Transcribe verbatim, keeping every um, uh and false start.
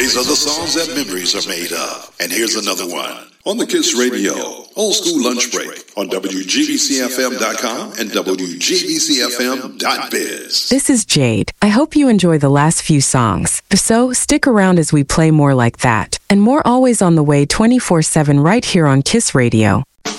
These are the songs that memories are made of. And here's another one on the Kiss Radio Old School Lunch Break on W G B C F M dot com and W G B C F M dot biz. This is Jade. I hope you enjoy the last few songs. If so, stick around as we play more like that and more always on the way twenty-four seven right here on Kiss Radio.